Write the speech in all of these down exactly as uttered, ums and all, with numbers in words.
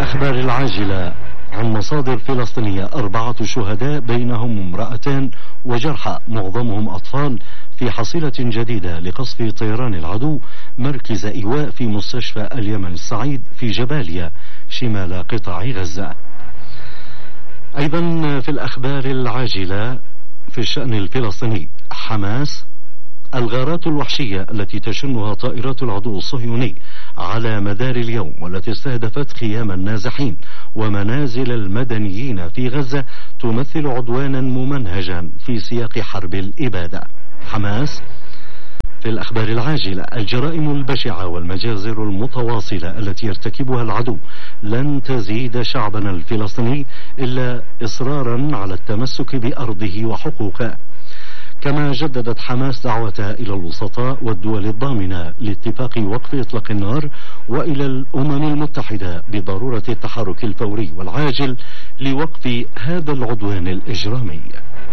الأخبار العاجلة عن مصادر فلسطينية: أربعة شهداء بينهم امرأتان وجرحى معظمهم أطفال في حصيلة جديدة لقصف طيران العدو مركز إيواء في مستشفى اليمن السعيد في جباليا شمال قطاع غزة. أيضا في الأخبار العاجلة في الشأن الفلسطيني: حماس: الغارات الوحشية التي تشنها طائرات العدو الصهيوني على مدار اليوم والتي استهدفت خيام النازحين ومنازل المدنيين في غزة تمثل عدوانا ممنهجا في سياق حرب الإبادة. حماس. في الأخبار العاجلة: الجرائم البشعة والمجازر المتواصلة التي يرتكبها العدو لن تزيد شعبنا الفلسطيني إلا إصرارا على التمسك بأرضه وحقوقه. كما جددت حماس دعوتها إلى الوسطاء والدول الضامنة لاتفاق وقف إطلاق النار وإلى الأمم المتحدة بضرورة التحرك الفوري والعاجل لوقف هذا العدوان الإجرامي.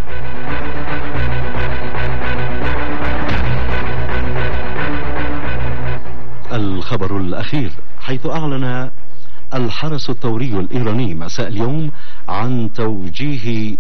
الخبر الأخير: حيث أعلن الحرس الثوري الإيراني مساء اليوم عن توجيه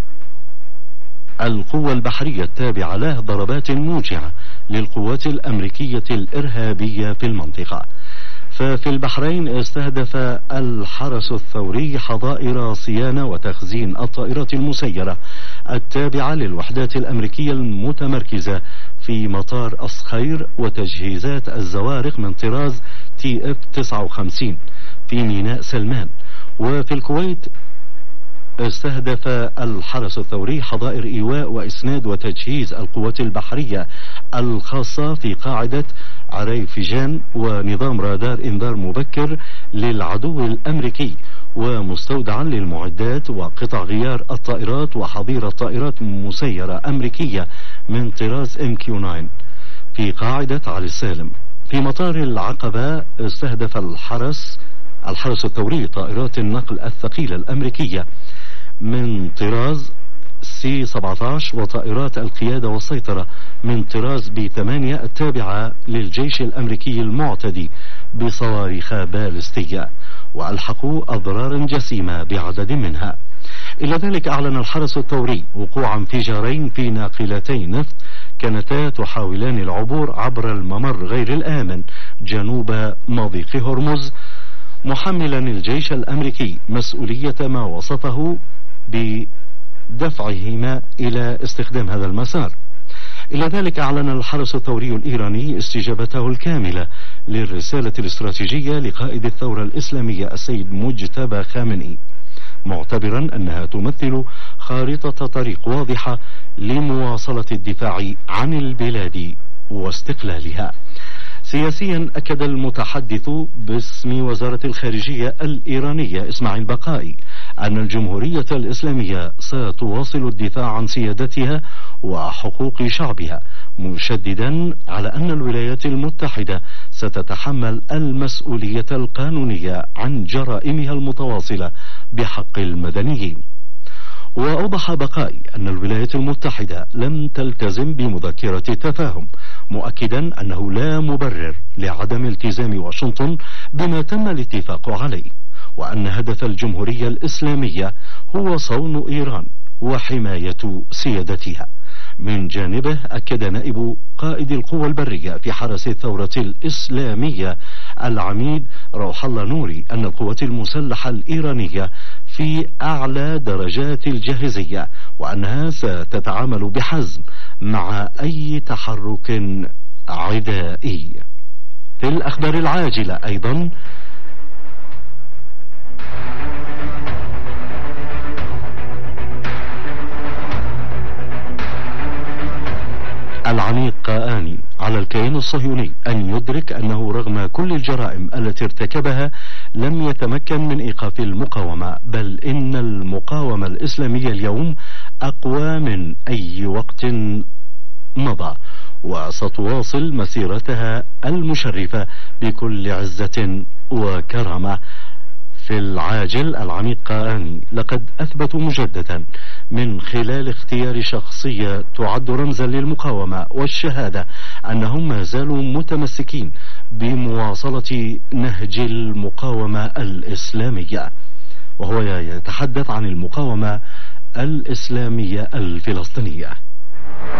القوة البحرية التابعة له ضربات موجعة للقوات الأمريكية الإرهابية في المنطقة. ففي البحرين استهدف الحرس الثوري حظائر صيانة وتخزين الطائرات المسيرة التابعة للوحدات الأمريكية المتمركزة في مطار الصخير وتجهيزات الزوارق من طراز تي اف تسعة وخمسين في ميناء سلمان. وفي الكويت استهدف الحرس الثوري حظائر إيواء وإسناد وتجهيز القوات البحرية الخاصة في قاعدة عريفجان ونظام رادار إنذار مبكر للعدو الأمريكي ومستودعا للمعدات وقطع غيار الطائرات وحظيرة طائرات مسيرة أمريكية من طراز ام كيو تسعة في قاعدة علي السالم. في مطار العقبة استهدف الحرس الحرس الثوري طائرات النقل الثقيلة الأمريكية من طراز سي سبعة عشر وطائرات القيادة والسيطرة من طراز بي ثمانية التابعة للجيش الأمريكي المعتدي بصواريخ باليستية، وألحقوا أضرارا جسيمة بعدد منها. إلى ذلك أعلن الحرس الثوري وقوع انفجارين في ناقلتي نفط كانتا تحاولان العبور عبر الممر غير الآمن جنوب مضيق هرمز، محملا الجيش الأمريكي مسؤولية ما وصفه بدفعهما إلى استخدام هذا المسار. إلى ذلك أعلن الحرس الثوري الإيراني استجابته الكاملة للرسالة الاستراتيجية لقائد الثورة الإسلامية السيد مجتبى خامنئي، معتبرا أنها تمثل خارطة طريق واضحة لمواصلة الدفاع عن البلاد واستقلالها. سياسيا أكد المتحدث باسم وزارة الخارجية الإيرانية إسماعيل بقائي أن الجمهورية الإسلامية ستواصل الدفاع عن سيادتها وحقوق شعبها، مشددا على أن الولايات المتحدة ستتحمل المسؤولية القانونية عن جرائمها المتواصلة بحق المدنيين. وأوضح بقائي أن الولايات المتحدة لم تلتزم بمذكرة تفاهم، مؤكدا أنه لا مبرر لعدم التزام واشنطن بما تم الاتفاق عليه، وأن هدف الجمهورية الإسلامية هو صون إيران وحماية سيادتها. من جانبه أكد نائب قائد القوى البرية في حرس الثورة الإسلامية العميد روح الله نوري أن القوات المسلحة الإيرانية في أعلى درجات الجاهزية، وأنها ستتعامل بحزم مع أي تحرك عدائي. في الأخبار العاجلة أيضا: العميد قاآني على الكيان الصهيوني أن يدرك أنه رغم كل الجرائم التي ارتكبها لم يتمكن من إيقاف المقاومة، بل إن المقاومة الإسلامية اليوم أقوى من أي وقت مضى، وستواصل مسيرتها المشرفة بكل عزة وكرامة. في العاجل: العميد قاآني لقد أثبتوا مجددا من خلال اختيار شخصية تعد رمزا للمقاومة والشهادة أنهم ما زالوا متمسكين بمواصلة نهج المقاومة الإسلامية، وهو يتحدث عن المقاومة الإسلامية الفلسطينية.